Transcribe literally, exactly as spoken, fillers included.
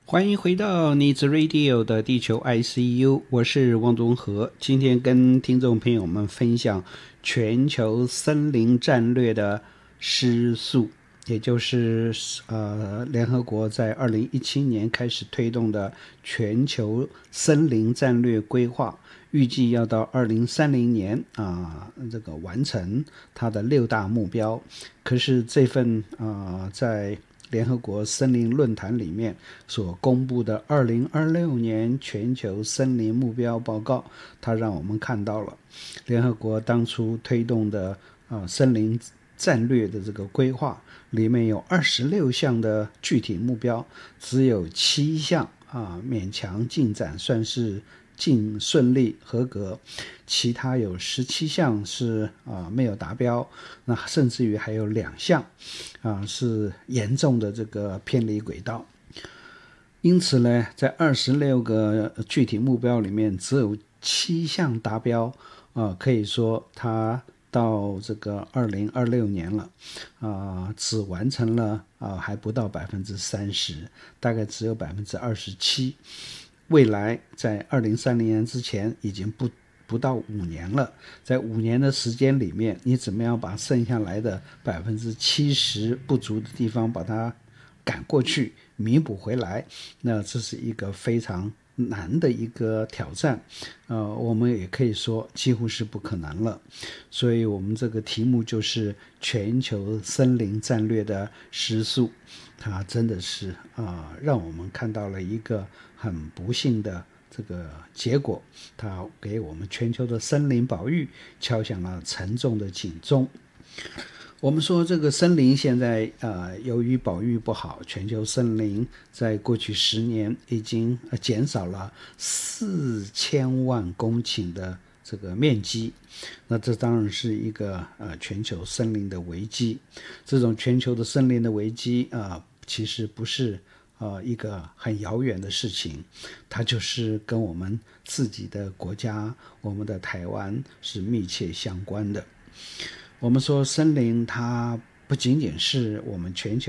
欢迎回到你子 Radio 的地球 I C U， 我是汪宗和。今天跟听众朋友们分享全球森林战略的失速，也就是呃联合国在二零一七年开始推动的全球森林战略规划，预计要到二零三零年啊、呃、这个完成它的六大目标。可是这份啊、呃、在联合国森林论坛里面所公布的二零二六年全球森林目标报告，它让我们看到了联合国当初推动的呃森林战略的这个规划里面有二十六项的具体目标，只有七项啊勉强进展，算是进顺利合格，其他有十七项是啊没有达标，那甚至于还有两项啊是严重的这个偏离轨道。因此呢，在二十六个具体目标里面，只有七项达标啊，可以说它到这个二零二六年了啊，只完成了啊还不到百分之三十，大概只有百分之二十七。未来在二零三零年之前已经不不到五年了，在五年的时间里面，你怎么样把剩下来的百分之七十不足的地方把它赶过去，弥补回来？那这是一个非常难的一个挑战，呃，我们也可以说几乎是不可能了。所以我们这个题目就是全球森林战略的失速，它真的是啊、呃，让我们看到了一个很不幸的这个结果，它给我们全球的森林保育敲响了沉重的警钟。我们说这个森林现在呃，由于保育不好，全球森林在过去十年已经减少了四千万公顷的这个面积，那这当然是一个呃全球森林的危机。这种全球的森林的危机啊、呃，其实不是呃一个很遥远的事情，它就是跟我们自己的国家，我们的台湾是密切相关的。我们说森林它不仅仅是我们全球